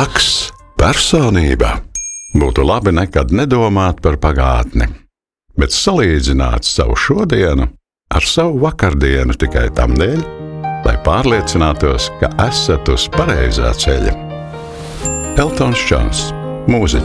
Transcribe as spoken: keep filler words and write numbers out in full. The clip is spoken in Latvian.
Blakus personība. Būtu labi nekad nedomāt par pagātni, bet salīdzināt savu šodienu ar savu vakardienu tikai tam dēļ, lai pārliecinātos, ka esat uz pareizā ceļa. Eltons Džons, mūziķis.